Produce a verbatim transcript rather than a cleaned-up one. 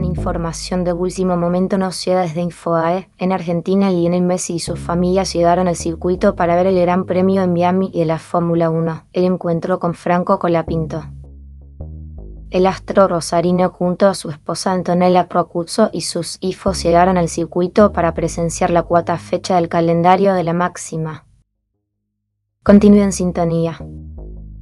información de último momento nos llega desde Infobae. En Argentina, Lionel Messi y su familia llegaron al circuito para ver el Gran Premio en Miami de la Fórmula uno. El encuentro con Franco Colapinto. El astro rosarino junto a su esposa Antonella Procuzzo y sus hijos llegaron al circuito para presenciar la cuarta fecha del calendario de la máxima. Continúe en sintonía.